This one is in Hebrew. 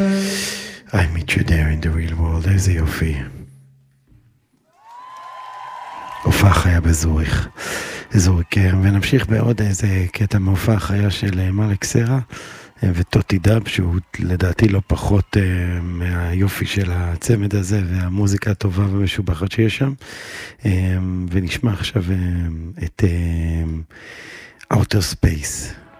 I meet you there in the real world, איזה יופי. הופעה חיה בזוריך. ונמשיך בעוד איזה קטע מהופעה חיה של מלק סרה וטוטי דאב, שהוא לדעתי לא פחות מהיופי של הצמד הזה והמוזיקה הטובה ומשובחת שיש שם. ונשמע עכשיו את Outer Space.